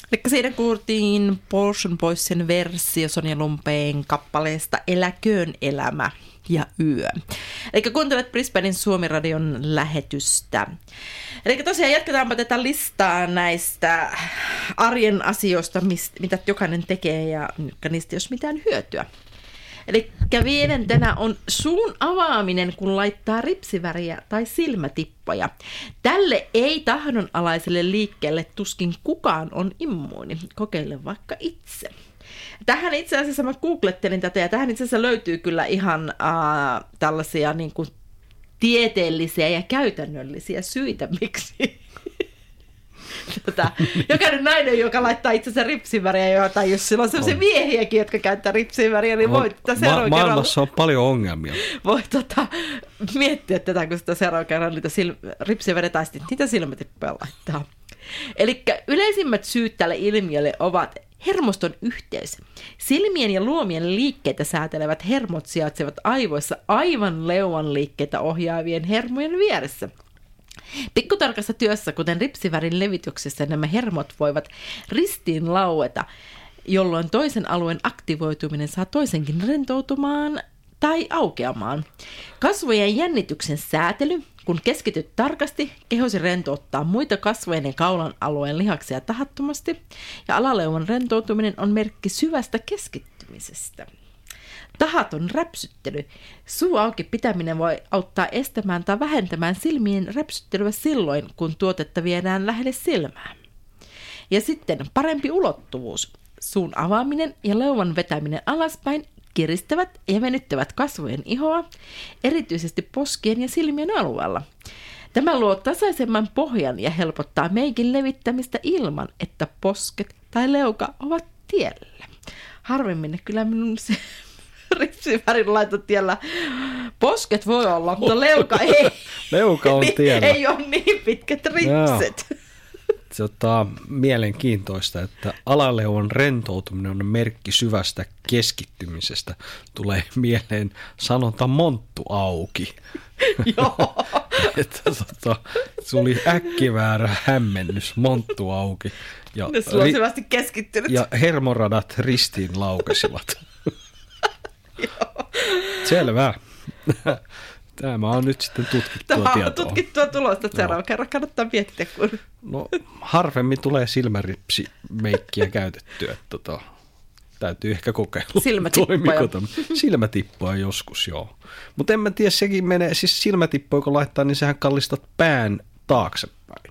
Eli siinä kuultiin Portion Boysin versio Sonja Lumpeen kappaleesta Eläköön elämä ja yö. Eli kuuntelet Brisbanein Suomi-radion lähetystä. Eli tosiaan jatketaanpa tätä listaa näistä arjen asioista, mitä jokainen tekee ja niistä ei ole mitään hyötyä. Eli viidentenä on suun avaaminen, kun laittaa ripsiväriä tai silmätippoja. Tälle ei tahdonalaiselle liikkeelle tuskin kukaan on immuuni. Kokeile vaikka itse. Tähän itse asiassa mä googlettelin tätä ja tähän itse asiassa löytyy kyllä ihan tällaisia niin kuin tieteellisiä ja käytännöllisiä syitä, miksi jokainen nainen, joka laittaa itsensä ripsiväriä, tai jos sillä on sellaisia miehiäkin, jotka käyttää ripsiväriä, niin voi seuraavan maailmassa on paljon ongelmia. Voi miettiä tätä, kun sitä seuraavan kerran niitä ripsiväriä tai sitten niitä silmätippoja laittaa. Eli yleisimmät syyt tälle ilmiölle ovat hermoston yhteys. Silmien ja luomien liikkeitä säätelevät hermot sijaitsevat aivoissa aivan leuan liikkeitä ohjaavien hermojen vieressä. Pikkutarkassa työssä, kuten ripsivärin levityksessä, nämä hermot voivat ristiin laueta, jolloin toisen alueen aktivoituminen saa toisenkin rentoutumaan tai aukeamaan. Kasvojen jännityksen säätely, kun keskityt tarkasti, kehosi rentouttaa muita kasvojen ja kaulan alueen lihaksia tahattomasti, ja alaleuvan rentoutuminen on merkki syvästä keskittymisestä. Tahaton räpsyttely. Suu auki pitäminen voi auttaa estämään tai vähentämään silmien räpsyttelyä silloin, kun tuotetta viedään lähelle silmää. Ja sitten parempi ulottuvuus. Suun avaaminen ja leuan vetäminen alaspäin kiristävät ja venyttävät kasvojen ihoa, erityisesti poskien ja silmien alueella. Tämä luo tasaisemman pohjan ja helpottaa meikin levittämistä ilman, että posket tai leuka ovat tiellä. Harvemmin ne kyllä minun ripsivärin laitot tiellä. Posket voi olla, mutta leuka ei. Leuka on tiellä. Ei ole niin pitkät ripset. Se on mielenkiintoista, että alaleuan rentoutuminen on merkki syvästä keskittymisestä. Tulee mieleen sanonta monttu auki. Joo. Se oli äkkiväärä hämmennys, monttu auki. Ja sulla on syvästi keskittynyt. Ja hermoradat ristiin laukesivat. Selvä. Tämä on nyt sitten tutkittua tietoa. Tämä on tutkittua tulosta. Seuraavan kerran kannattaa miettiä. Kun... No, harvemmin tulee silmäripsimeikkiä käytettyä. Täytyy ehkä kokeilla. Silmätippoja joskus, joo. Mutta en mä tiedä, sekin menee, siis silmätippoja kun laittaa, niin sehän kallistat pään taaksepäin.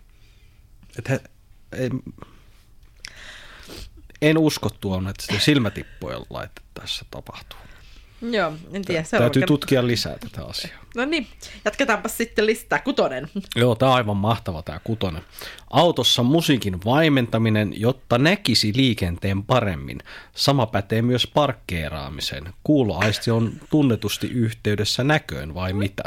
En usko tuon, että sitä silmätippoja laitettaessa tapahtuu. Joo, en tiedä. Täytyy tutkia lisää tätä asiaa. No niin, jatketaanpa sitten listaa. 6. Joo, tämä on aivan mahtava tämä 6. Autossa musiikin vaimentaminen, jotta näkisi liikenteen paremmin. Sama pätee myös parkkeeraamiseen. Kuuloaisti on tunnetusti yhteydessä näköön vai mitä?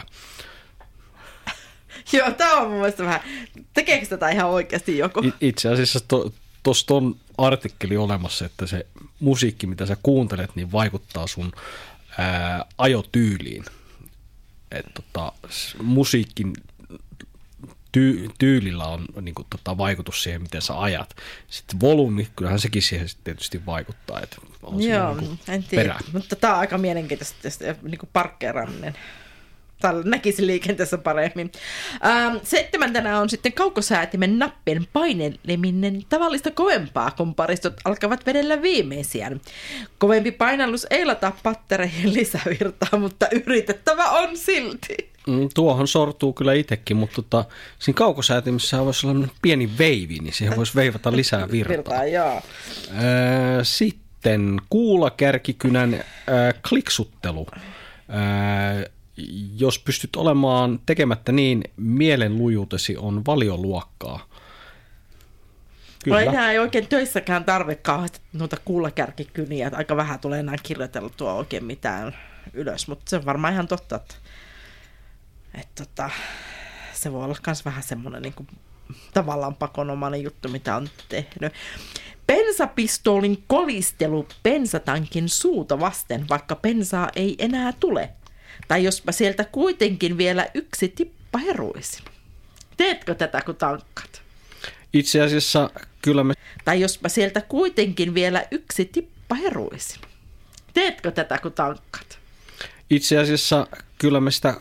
Joo, tämä on mun mielestä vähän. Tekeekö tätä ihan oikeasti joku? Itse asiassa tuossa on artikkeli olemassa, että se musiikki, mitä sä kuuntelet, niin vaikuttaa sun ajotyyliin. Musiikin tyylillä on niin kuin, vaikutus siihen, miten sä ajat. Sitten volyymi, kyllähän sekin siihen tietysti vaikuttaa. Että on joo, niin en tiedä. Mutta tämä on aika mielenkiintoista, niin kuin parkkeeraaminen. Täällä näkisi liikenteessä paremmin. 7. on sitten kaukosäätimen nappien paineleminen tavallista kovempaa, kun paristot alkavat vedellä viimeisiään. Kovempi painallus ei lata pattereihin lisävirtaa, mutta yritettävä on silti. Tuohon sortuu kyllä itsekin, mutta siinä kaukosäätimessä voisi olla pieni veivi, niin siihen voisi veivata lisää virtaa. Joo. Sitten kuulakärkikynän kliksuttelu. Jos pystyt olemaan tekemättä niin, mielenlujuutesi on valioluokkaa. Kyllä. Enää ei oikein töissäkään tarve kauheasti noita kuulakärkikyniä. Aika vähän tulee enää kirjoiteltua oikein mitään ylös, mutta se on varmaan ihan totta, että se voi olla myös vähän semmoinen niin kuin, tavallaan pakonomainen juttu, mitä on tehnyt. Bensapistoolin kolistelu bensatankin suuta vasten, vaikka bensaa ei enää tule. Tai jospa sieltä kuitenkin vielä yksi tippa heruisi. Teetkö tätä, kun tankkaat? Itse asiassa kyllä me... Tai jospa sieltä kuitenkin vielä yksi tippa heruisin. Teetkö tätä, kun tankkaat? Itse asiassa kyllä me sitä